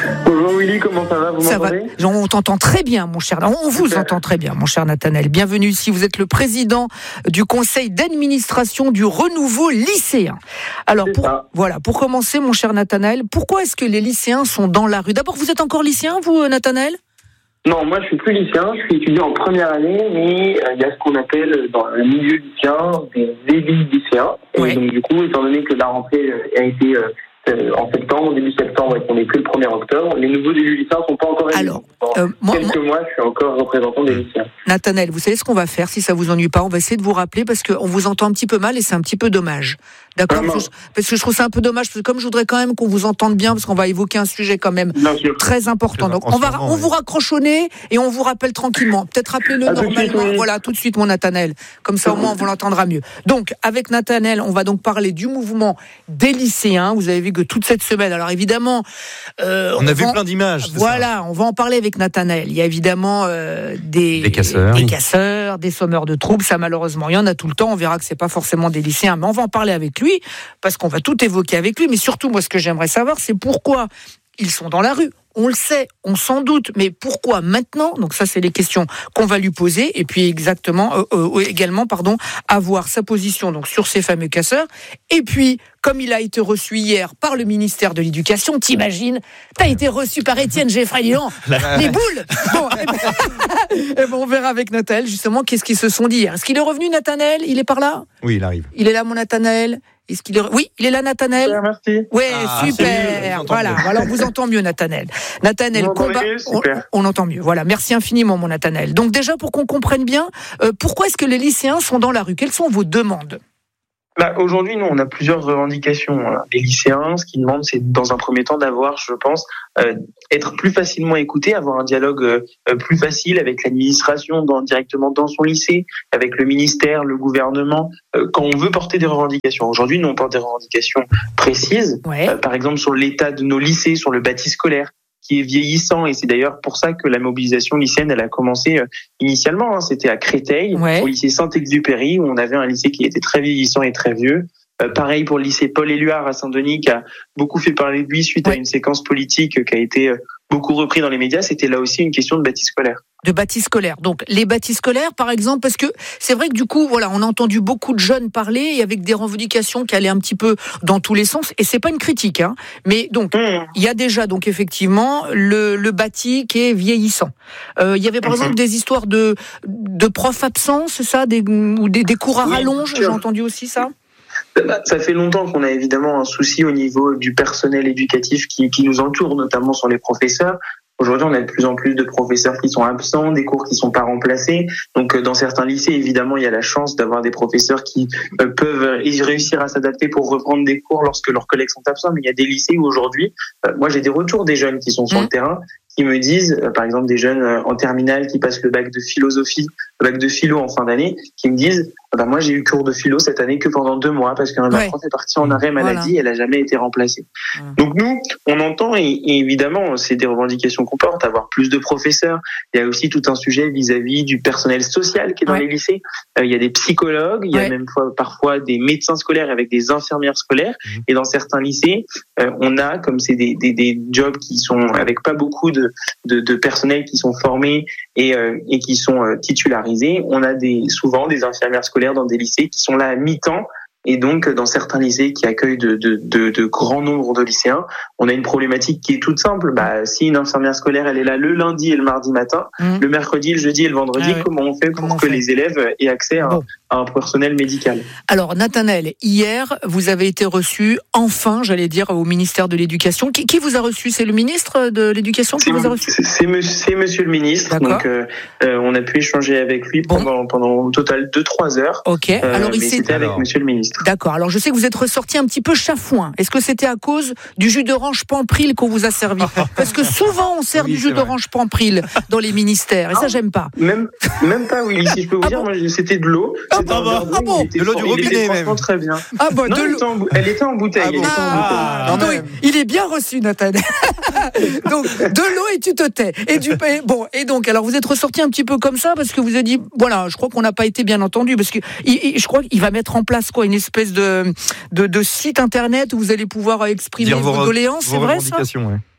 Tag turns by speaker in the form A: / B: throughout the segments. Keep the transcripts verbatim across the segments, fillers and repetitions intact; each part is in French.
A: Bonjour Willy, comment ça va? Vous
B: Ça va.
A: m'entendez?
B: On t'entend très bien, mon cher. On vous
A: Super.
B: entend très bien, mon cher Nathanaël. Bienvenue ici. Vous êtes le président du conseil d'administration du renouveau lycéen. Alors,
A: C'est
B: pour,
A: ça.
B: voilà, pour commencer, mon cher Nathanaël, pourquoi est-ce que les lycéens sont dans la rue? D'abord, vous êtes encore lycéen, vous, Nathanaël?
A: Non, moi je suis plus lycéen, je suis étudiant en première année, mais euh, il y a ce qu'on appelle dans le milieu lycéen des élus lycéens. Et
B: Ouais.
A: donc du coup, étant donné que la rentrée euh, a été euh, euh, en septembre, début septembre, et qu'on n'est que le premier octobre, les nouveaux élus lycéens ne sont pas encore élus.
B: Alors,
A: Dans
B: euh, moi,
A: quelques
B: moi-
A: mois, je suis encore représentant des lycéens.
B: Nathanaël, vous savez ce qu'on va faire, si ça vous ennuie pas? On va essayer de vous rappeler parce qu'on vous entend un petit peu mal et c'est un petit peu dommage. D'accord?
A: Vraiment.
B: Parce que, je, parce que je trouve ça un peu dommage, parce que comme je voudrais quand même qu'on vous entende bien, parce qu'on va évoquer un sujet quand même
A: Bien sûr.
B: très important.
C: Très
B: Donc on va,
C: important,
B: on
C: oui.
B: vous raccroche au nez et on vous rappelle tranquillement. Peut-être rappelez-le
A: À tout de suite,
B: normalement.
A: oui.
B: Voilà, tout de suite, mon Nathanaël. Comme ça, au moins, on vous l'entendra mieux. Donc, avec Nathanaël, on va donc parler du mouvement des lycéens. Vous avez vu que toute cette semaine, alors évidemment, euh,
C: On a vu
B: va-
C: plein d'images. c'est ça.
B: Voilà, on va en parler avec Nathanaël. Il y a évidemment euh, des,
C: Des casseurs.
B: des
C: Oui.
B: casseurs, des sommeurs de troubles. Ça, malheureusement, il y en a tout le temps. On verra que c'est pas forcément des lycéens, mais on va en parler avec lui parce qu'on va tout évoquer avec lui. Mais surtout, moi, ce que j'aimerais savoir, c'est pourquoi ils sont dans la rue. On le sait, on s'en doute, mais pourquoi maintenant? Donc ça, c'est les questions qu'on va lui poser, et puis exactement, euh, euh, également, pardon, avoir sa position donc sur ces fameux casseurs. Et puis, comme il a été reçu hier par le ministère de l'Éducation, t'imagines, t'as été reçu par Étienne Geoffroy, dis donc, les boules. Bon, eh ben, eh ben, on verra avec Nathanaël justement qu'est-ce qu'ils se sont dit hier. Est-ce qu'il est revenu, Nathanaël? Il est par là?
C: Oui, il arrive.
B: Il est là, mon Nathanaël? Est-ce qu'il est... Oui, il est là, Nathanaël?
A: Super, merci.
B: Ouais,
C: Ah, c'est mieux,
B: super.
C: on entend
B: Voilà.
C: mieux.
B: Alors, on vous entend mieux, Nathanaël. Nathanaël,
A: Vous m'entendez
B: combat.
A: mieux?
B: On,
A: Super.
B: on entend mieux. Voilà. Merci infiniment, mon Nathanaël. Donc, déjà, pour qu'on comprenne bien, euh, pourquoi est-ce que les lycéens sont dans la rue? Quelles sont vos demandes?
A: Bah, aujourd'hui, nous, on a plusieurs revendications. Les lycéens, ce qu'ils demandent, c'est dans un premier temps d'avoir, je pense, euh, être plus facilement écoutés, avoir un dialogue euh, plus facile avec l'administration, dans, directement dans son lycée, avec le ministère, le gouvernement, euh, quand on veut porter des revendications. Aujourd'hui, nous, on porte des revendications précises,
B: Ouais.
A: euh, par exemple sur l'état de nos lycées, sur le bâti scolaire, qui est vieillissant, et c'est d'ailleurs pour ça que la mobilisation lycéenne, elle a commencé euh, initialement. Hein, c'était à Créteil,
B: Ouais.
A: au lycée Saint-Exupéry, où on avait un lycée qui était très vieillissant et très vieux. Euh, pareil pour le lycée Paul-Éluard à Saint-Denis, qui a beaucoup fait parler de lui suite
B: Ouais.
A: à une séquence politique qui a été euh, beaucoup reprise dans les médias. C'était là aussi une question de bâti scolaire.
B: De bâtis scolaires. Donc, les bâtis scolaires, par exemple, parce que c'est vrai que du coup, voilà, on a entendu beaucoup de jeunes parler et avec des revendications qui allaient un petit peu dans tous les sens. Et c'est pas une critique, hein. Mais donc,
A: Mmh.
B: il y a déjà, donc, effectivement, le, le bâti qui est vieillissant. Euh, il y avait, par
A: Mhm.
B: exemple, des histoires de, de profs absents, c'est ça, des, ou des, des cours à
A: Oui,
B: rallonge.
A: bien
B: J'ai
A: sûr.
B: entendu aussi ça.
A: Bah, ça fait longtemps qu'on a évidemment un souci au niveau du personnel éducatif qui, qui nous entoure, notamment sur les professeurs. Aujourd'hui, on a de plus en plus de professeurs qui sont absents, des cours qui sont pas remplacés. Donc, euh, dans certains lycées, évidemment, il y a la chance d'avoir des professeurs qui euh, peuvent euh, réussir à s'adapter pour reprendre des cours lorsque leurs collègues sont absents. Mais il y a des lycées où aujourd'hui, euh, moi, j'ai des retours des jeunes qui sont sur
B: Mmh.
A: le terrain, qui me disent, euh, par exemple, des jeunes euh, en terminale qui passent le bac de philosophie, le bac de philo en fin d'année, qui me disent, bah, moi, j'ai eu cours de philo cette année que pendant deux mois parce que la
B: Ouais.
A: prof est partie en arrêt maladie,
B: Voilà.
A: elle a jamais été remplacée.
B: Voilà.
A: Donc nous, on entend et, et évidemment, c'est des revendications qu'on porte, avoir plus de professeurs. Il y a aussi tout un sujet vis-à-vis du personnel social qui est dans
B: Ouais.
A: les lycées. Euh, il y a des psychologues, il y a
B: Ouais.
A: même fois, parfois des médecins scolaires avec des infirmières scolaires.
C: Mhm.
A: Et dans certains lycées, euh, on a, comme c'est des, des, des jobs qui sont avec pas beaucoup de, de, de personnel qui sont formés et, euh, et qui sont euh, titularisés, on a des, souvent des infirmières scolaires dans des lycées qui sont là à mi-temps. Et donc, dans certains lycées qui accueillent de, de, de, de grands nombres de lycéens, on a une problématique qui est toute simple. Bah, si une infirmière scolaire, elle est là le lundi et le mardi matin,
B: Mmh.
A: le mercredi, le jeudi et le vendredi,
B: Ah ouais.
A: comment on fait pour
B: Comment on
A: que
B: fait
A: les élèves aient accès à,
B: Bon.
A: à un personnel médical?
B: Alors, Nathanaël, hier, vous avez été reçu, enfin, j'allais dire, au ministère de l'Éducation. Qui, qui vous a reçu? C'est le ministre de l'Éducation qui
A: C'est,
B: vous a reçu?
A: c'est, c'est monsieur, c'est monsieur le ministre.
B: D'accord.
A: Donc, euh, euh, on a pu échanger avec lui
B: Bon.
A: pendant, pendant au total deux trois heures.
B: Ok.
A: Euh,
B: Alors, il
A: mais
B: s'est
A: c'était avec
C: Alors.
A: monsieur le ministre.
B: D'accord. Alors, je sais que vous êtes ressorti un petit peu chafouin. Est-ce que c'était à cause du jus d'orange Pampril qu'on vous a servi? Parce que souvent, on sert
C: Oui,
B: du jus
C: c'est vrai.
B: d'orange Pampril dans les ministères. Et ça,
A: Ah.
B: j'aime pas.
A: Même, même pas, oui. Si je peux vous
B: Ah
A: dire,
B: bon
A: moi, c'était de l'eau.
B: Ah
A: C'était
B: bon,
A: un verre d'eau,
B: ah
A: il
B: bon
A: était
C: De l'eau
A: fort-
C: du
A: il était
C: robinet,
A: franchement
C: même.
A: très bien.
B: Ah, bah,
A: Non,
B: de
A: elle
B: l'eau.
A: était, en, bou- elle était en bouteille.
C: Ah
A: elle
C: bon.
A: était en bouteille.
B: Ah,
C: quand
B: donc,
C: même.
B: il est bien reçu, Nathanaël. Donc, de l'eau et tu te tais. Et du et bon, et donc, alors, vous êtes ressorti un petit peu comme ça parce que vous avez dit, voilà, je crois qu'on n'a pas été bien entendu parce que il, il- je crois qu'il va mettre en place quoi, une espèce de, de, de site internet où vous allez pouvoir exprimer
C: Dire
B: vos,
C: vos re-
B: doléances, c'est
C: Vos
B: vrai ça?
C: revendications, ouais.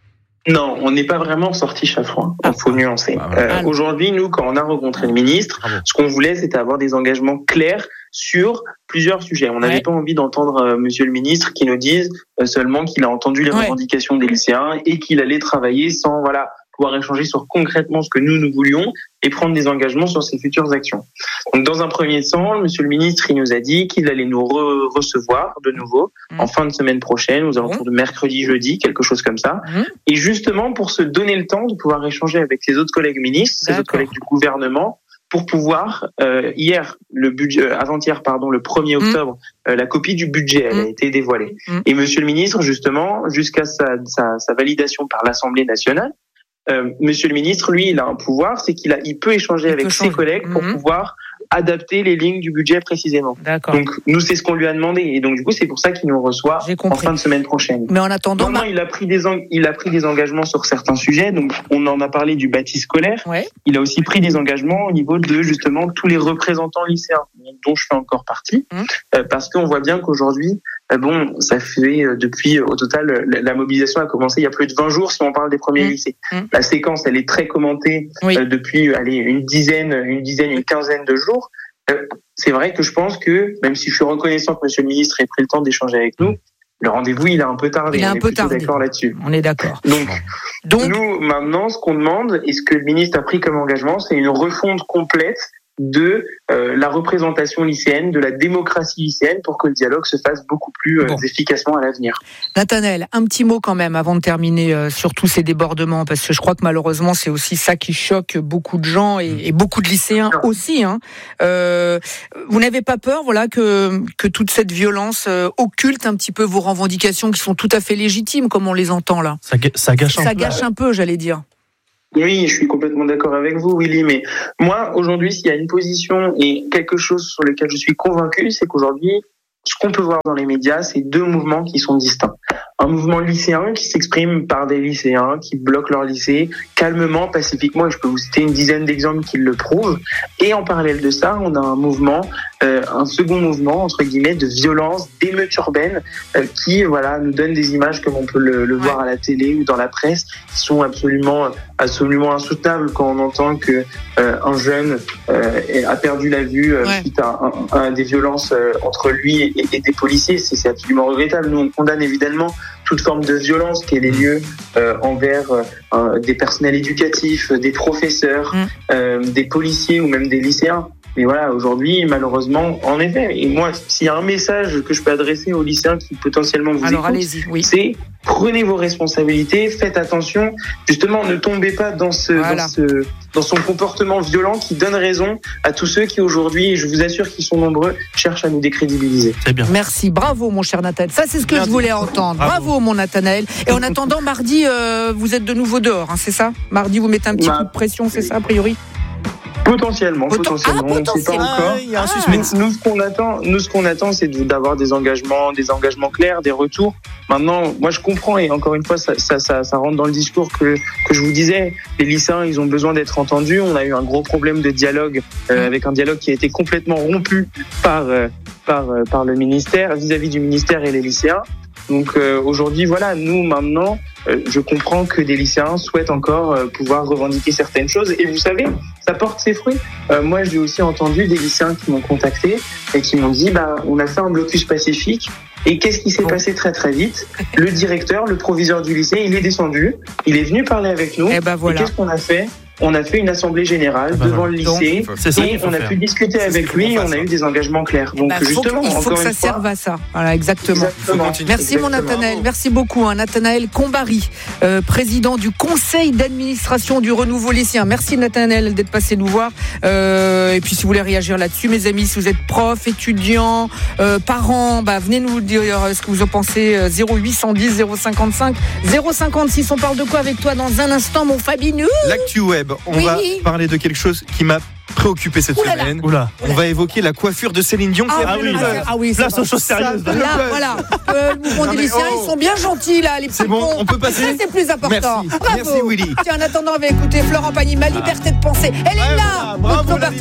A: Non, on n'est pas vraiment sorti chafouin. Il faut nuancer.
C: Ah, voilà.
A: Euh, aujourd'hui, nous, quand on a rencontré le ministre,
C: Bravo.
A: ce qu'on voulait, c'était avoir des engagements clairs sur plusieurs sujets. On n'avait
B: Ouais.
A: pas envie d'entendre euh, Monsieur le ministre qui nous dise euh, seulement qu'il a entendu les
B: Ouais.
A: revendications des lycéens et qu'il allait travailler sans voilà pouvoir échanger sur concrètement ce que nous nous voulions et prendre des engagements sur ses futures actions. Donc, dans un premier temps, Monsieur le ministre, il nous a dit qu'il allait nous re- recevoir de nouveau
B: Mmh.
A: en fin de semaine prochaine, aux alentours de mercredi, jeudi, quelque chose comme ça.
B: Mmh.
A: Et justement, pour se donner le temps de pouvoir échanger avec ses autres collègues ministres, ses
B: D'accord.
A: autres collègues du gouvernement, pour pouvoir, euh, hier, le budget, euh, avant-hier, pardon, le premier octobre, euh, la copie du budget, elle
B: Mm.
A: a été dévoilée.
B: Mm.
A: Et Monsieur le ministre, justement, jusqu'à sa, sa, sa validation par l'Assemblée nationale, euh, Monsieur le ministre, lui, il a un pouvoir, c'est qu'il a, il peut échanger
B: Il
A: avec
B: peut
A: ses
B: changer.
A: collègues pour
B: Mhm.
A: pouvoir adapter les lignes du budget précisément.
B: D'accord.
A: Donc, nous, c'est ce qu'on lui a demandé. Et donc, du coup, c'est pour ça qu'il nous reçoit
B: J'ai
A: en
B: compris.
A: fin de semaine prochaine.
B: Mais en attendant,
A: Non, non, il a pris des en- il a pris des engagements sur certains sujets. Donc, on en a parlé du bâti scolaire.
B: ouais.
A: Il a aussi pris des engagements au niveau de justement tous les représentants lycéens, dont je fais encore partie,
B: Mmh.
A: euh, parce qu'on voit bien qu'aujourd'hui, euh, bon, ça fait euh, depuis euh, au total, euh, la, la mobilisation a commencé il y a plus de vingt jours si on parle des premiers
B: Mmh.
A: lycées.
B: Mmh.
A: La séquence, elle est très commentée
B: Oui.
A: euh, depuis, allez, une dizaine, une dizaine, une quinzaine de jours. Euh, c'est vrai que je pense que, même si je suis reconnaissant que Monsieur le ministre ait pris le temps d'échanger avec nous, le rendez-vous, il a un peu tardé.
B: Il a
A: On
B: un
A: est
B: peu
A: plutôt
B: tardé.
A: d'accord là-dessus.
B: On est d'accord.
A: Donc,
B: Donc,
A: nous, maintenant, ce qu'on demande et ce que le ministre a pris comme engagement, c'est une refonte complète de euh, la représentation lycéenne, de la démocratie lycéenne, pour que le dialogue se fasse beaucoup plus euh,
B: Bon.
A: efficacement à l'avenir.
B: Nathanaël, un petit mot quand même avant de terminer euh, sur tous ces débordements, parce que je crois que malheureusement c'est aussi ça qui choque beaucoup de gens et, et beaucoup de lycéens aussi. Hein. Euh, vous n'avez pas peur, voilà, que que toute cette violence euh, occulte un petit peu vos revendications qui sont tout à fait légitimes, comme on les entend là.
C: Ça, ga- ça gâche un
B: Ça
C: peu.
B: gâche un peu, j'allais dire.
A: Oui, je suis complètement d'accord avec vous, Willy, mais moi, aujourd'hui, s'il y a une position et quelque chose sur lequel je suis convaincu, c'est qu'aujourd'hui, ce qu'on peut voir dans les médias, c'est deux mouvements qui sont distincts. Un mouvement lycéen qui s'exprime par des lycéens qui bloquent leur lycée calmement, pacifiquement, et je peux vous citer une dizaine d'exemples qui le prouvent. Et en parallèle de ça, on a un mouvement, euh, un second mouvement, entre guillemets, de violence, d'émeute urbaine, euh, qui, voilà, nous donne des images comme on peut le, le
B: Ouais.
A: voir à la télé ou dans la presse, qui sont absolument, absolument insoutenables quand on entend que euh, un jeune euh, a perdu la vue euh,
B: Ouais.
A: suite à, à- à des violences euh, entre lui et, et des policiers. C'est, c'est absolument regrettable. Nous, on condamne évidemment toute forme de violence qui ait des lieux euh, envers euh, des personnels éducatifs, des professeurs,
B: Mm.
A: euh, des policiers ou même des lycéens. Mais voilà, aujourd'hui, malheureusement, en effet, et moi, s'il y a un message que je peux adresser aux lycéens qui potentiellement vous
B: Alors
A: écoutent,
B: allez-y, oui.
A: c'est prenez vos responsabilités, faites attention, justement, ne tombez pas dans ce,
B: Voilà.
A: dans ce, dans son comportement violent qui donne raison à tous ceux qui aujourd'hui, et je vous assure qu'ils sont nombreux, cherchent à nous décrédibiliser.
C: C'est bien.
B: Merci, bravo mon cher Nathanaël. Ça c'est ce que
C: Bien
B: je
C: dit.
B: voulais entendre. Bravo,
C: Bravo.
B: mon Nathanaël. Et en attendant, mardi, euh, vous êtes de nouveau dehors, hein, c'est ça? Mardi, vous mettez un petit
A: Bah,
B: coup de pression, c'est ça a priori?
A: Potentiellement,
B: Poten-
A: potentiellement,
B: Ah,
A: on ne sait pas
B: potentiellement.
A: encore.
C: Ah, il y a un
B: Ah.
C: suspense.
A: Nous, nous, ce qu'on attend, nous, ce qu'on attend, c'est de- d'avoir des engagements, des engagements clairs, des retours. Maintenant, moi, je comprends et encore une fois, ça, ça, ça, ça rentre dans le discours que que je vous disais. Les lycéens, ils ont besoin d'être entendus. On a eu un gros problème de dialogue, euh, avec un dialogue qui a été complètement rompu par euh, par euh, par le ministère vis-à-vis du ministère et les lycéens. Donc euh, aujourd'hui, voilà, nous maintenant, euh, je comprends que des lycéens souhaitent encore euh, pouvoir revendiquer certaines choses. Et vous savez, ça porte ses fruits. Euh, moi, j'ai aussi entendu des lycéens qui m'ont contacté et qui m'ont dit, bah, on a fait un blocus pacifique. Et qu'est-ce qui s'est
B: Bon.
A: passé très très vite? Le directeur, le proviseur du lycée, il est descendu, il est venu parler avec nous.
B: Eh ben voilà.
A: Et qu'est-ce qu'on a fait? On a fait une assemblée générale
C: Ah ben
A: devant
C: voilà.
A: le lycée.
C: C'est ça
A: Et
C: qu'il faut
A: on a
C: faire.
A: pu discuter
C: C'est ce
A: avec
C: qu'il faut
A: lui et
C: qu'on
A: on a
C: fasse,
A: eu des engagements clairs. Donc
B: Bah, faut
A: justement,
B: que- il faut
A: encore
B: que ça
A: une fois,
B: serve à ça. Voilà, exactement.
A: exactement.
C: continuer.
B: Merci mon
A: Exactement.
B: Nathanaël, merci beaucoup hein, Nathanaël Combary, euh, président du conseil d'administration du Renouveau lycéen. Merci Nathanaël d'être passé nous voir. Euh, et puis si vous voulez réagir là-dessus, mes amis, si vous êtes prof, étudiant, euh, parents, bah, venez nous dire euh, ce que vous en pensez. euh, zéro huit cent dix zéro cinquante-cinq zéro cinquante-six. On parle de quoi avec toi dans un instant, mon Fabinou?
D: L'actu web, on
B: Oui.
D: va parler de quelque chose qui m'a préoccupé cette
B: Ouh là là.
D: semaine.
C: Oula.
D: On va évoquer la coiffure de Céline Dion. qui a
B: Ah
D: fait
B: oui,
D: le
B: ah,
D: buzz.
B: ah oui,
C: Place
B: ça
C: aux
B: va.
C: choses sérieuses.
D: Ça,
B: Là,
D: le
B: voilà, euh, le mouvement
D: Non,
B: des
D: mais
B: lycéens,
D: oh.
B: ils sont bien gentils là, les petits
D: C'est bon,
B: cons.
D: on peut passer.
B: Ça, c'est plus important.
D: Merci.
B: Bravo.
D: Merci, Willy.
B: Tiens, en attendant, on va écouter Florent Pagny, Ma liberté de penser. Elle est
D: Ouais,
B: là.
D: voilà, bravo,
B: Notre
D: la